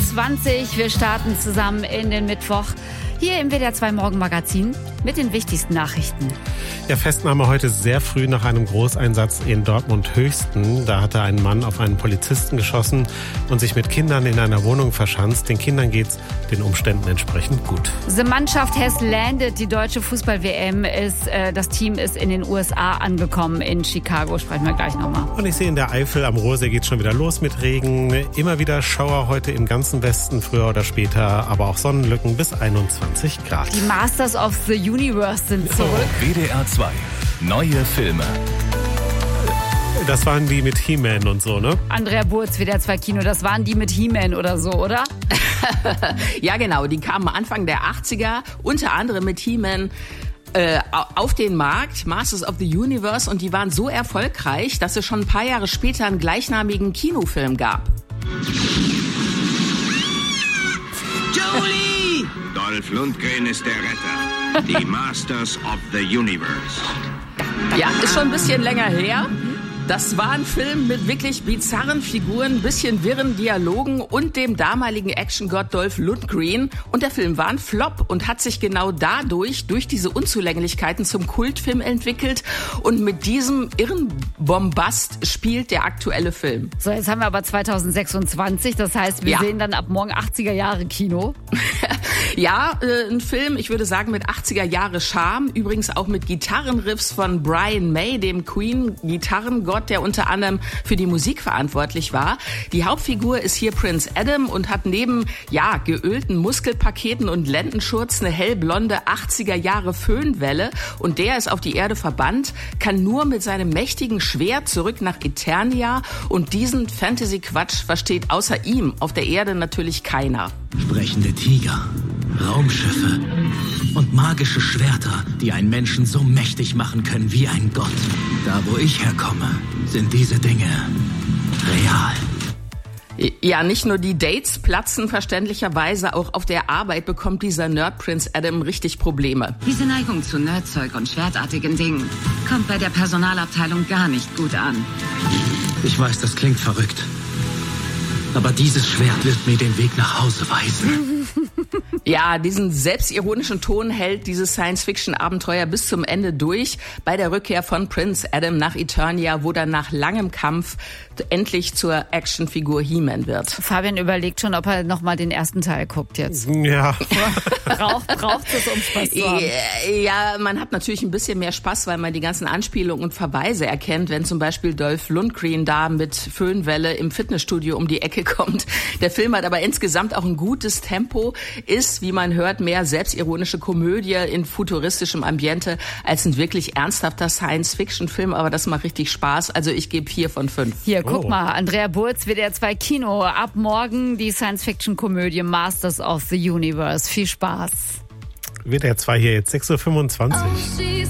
6.25 Uhr. Wir starten zusammen in den Mittwoch hier im WDR 2 Morgenmagazin mit den wichtigsten Nachrichten. Ja, Festnahme heute sehr früh nach einem Großeinsatz in Dortmund-Höchsten. Da hatte ein Mann auf einen Polizisten geschossen und sich mit Kindern in einer Wohnung verschanzt. Den Kindern geht's den Umständen entsprechend gut. The Mannschaft has landed. Die deutsche Fußball-WM das Team ist in den USA angekommen. In Chicago sprechen wir gleich nochmal. Und ich sehe in der Eifel am Ruhrsee geht's schon wieder los mit Regen. Immer wieder Schauer heute im ganzen Westen, früher oder später, aber auch Sonnenlücken bis 21 Grad. Die Masters of the Universe sind zurück. WDR 2. Neue Filme. Das waren die mit He-Man und so, ne? Andrea Burz, WDR 2 Kino, das waren die mit He-Man oder so, oder? Ja, genau. Die kamen Anfang der 80er, unter anderem mit He-Man auf den Markt, Masters of the Universe, und die waren so erfolgreich, dass es schon ein paar Jahre später einen gleichnamigen Kinofilm gab. Jolie! Dolph Lundgren ist der Retter. Die Masters of the Universe. Ja, ist schon ein bisschen länger her. Das war ein Film mit wirklich bizarren Figuren, bisschen wirren Dialogen und dem damaligen Actiongott Dolph Lundgren. Und der Film war ein Flop und hat sich genau dadurch, durch diese Unzulänglichkeiten, zum Kultfilm entwickelt. Und mit diesem irren Bombast spielt der aktuelle Film. So, jetzt haben wir aber 2026. Das heißt, wir sehen dann ab morgen 80er Jahre Kino. Ja, ein Film, ich würde sagen, mit 80er Jahre Charme. Übrigens auch mit Gitarrenriffs von Brian May, dem Queen-Gitarrengott, der unter anderem für die Musik verantwortlich war. Die Hauptfigur ist hier Prince Adam und hat neben, geölten Muskelpaketen und Lendenschurz eine hellblonde 80er Jahre Föhnwelle. Und der ist auf die Erde verbannt, kann nur mit seinem mächtigen Schwert zurück nach Eternia. Und diesen Fantasy-Quatsch versteht außer ihm auf der Erde natürlich keiner. Sprechende Tiger, Raumschiffe und magische Schwerter, die einen Menschen so mächtig machen können wie ein Gott. Da, wo ich herkomme, sind diese Dinge real. Ja, nicht nur die Dates platzen verständlicherweise, auch auf der Arbeit bekommt dieser Nerd Prince Adam richtig Probleme. Diese Neigung zu Nerdzeug und schwertartigen Dingen kommt bei der Personalabteilung gar nicht gut an. Ich weiß, das klingt verrückt. Aber dieses Schwert wird mir den Weg nach Hause weisen. Ja, diesen selbstironischen Ton hält dieses Science-Fiction-Abenteuer bis zum Ende durch. Bei der Rückkehr von Prince Adam nach Eternia, wo dann nach langem Kampf endlich zur Actionfigur He-Man wird. Fabian überlegt schon, ob er nochmal den ersten Teil guckt jetzt. Ja. Braucht es, um Spaß zu haben? Ja, man hat natürlich ein bisschen mehr Spaß, weil man die ganzen Anspielungen und Verweise erkennt, wenn zum Beispiel Dolph Lundgren da mit Föhnwelle im Fitnessstudio um die Ecke kommt. Der Film hat aber insgesamt auch ein gutes Tempo, ist, wie man hört, mehr selbstironische Komödie in futuristischem Ambiente als ein wirklich ernsthafter Science-Fiction-Film, aber das macht richtig Spaß. Also ich gebe 4 von 5. Hier, guck mal, Andrea Burz, WDR 2 Kino. Ab morgen die Science-Fiction-Komödie Masters of the Universe. Viel Spaß. WDR 2 hier jetzt 6.25 Uhr.